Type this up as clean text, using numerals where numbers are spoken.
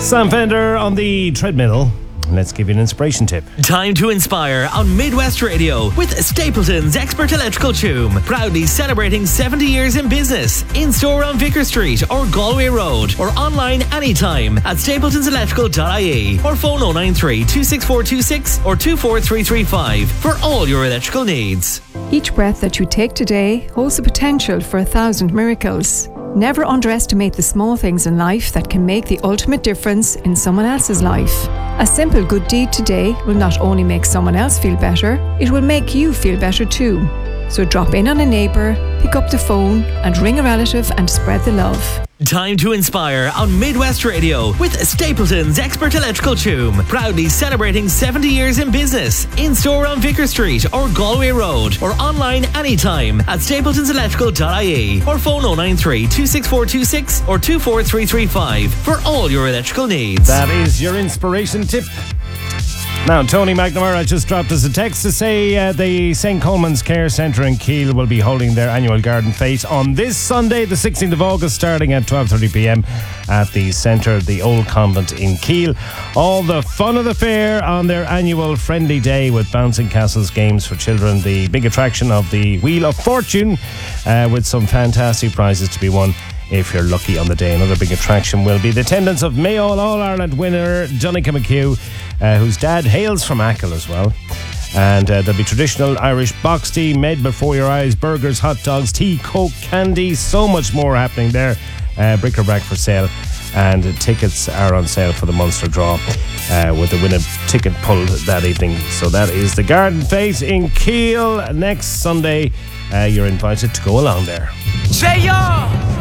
Sam Fender on the treadmill. Let's give you an inspiration tip. Time to inspire on Midwest Radio with Stapleton's Expert Electrical Choom. Proudly celebrating 70 years in business. In-store on Vicar Street or Galway Road. Or online anytime at stapletonselectrical.ie. Or phone 093 26426 or 24335 for all your electrical needs. Each breath that you take today holds the potential for 1,000 miracles. Never underestimate the small things in life that can make the ultimate difference in someone else's life. A simple good deed today will not only make someone else feel better, it will make you feel better too. So drop in on a neighbour, pick up the phone and ring a relative and spread the love. Time to inspire on Midwest Radio with Stapleton's Expert Electrical Choom. Proudly celebrating 70 years in business. In-store on Vicar Street or Galway Road. Or online anytime at stapletonselectrical.ie. Or phone 093 26426 or 24335 for all your electrical needs. That is your inspiration tip. Now, Tony McNamara just dropped us a text to say the St. Coleman's Care Centre in Keele will be holding their annual garden fete on this Sunday, the 16th of August, starting at 12:30pm at the centre of the Old Convent in Keele. All the fun of the fair on their annual friendly day with bouncing castles, games for children, the big attraction of the Wheel of Fortune with some fantastic prizes to be won if you're lucky on the day. Another big attraction will be the attendance of Mayo All-Ireland winner Donica McHugh, whose dad hails from Achill as well. And there'll be traditional Irish box tea made before your eyes, burgers, hot dogs, tea, coke, candy, so much more happening there. Bric-a-brac for sale, and tickets are on sale for the Munster draw with the winning ticket pulled that evening. So that is the Garden Fete in Keele next Sunday. You're invited to go along there. Say yo!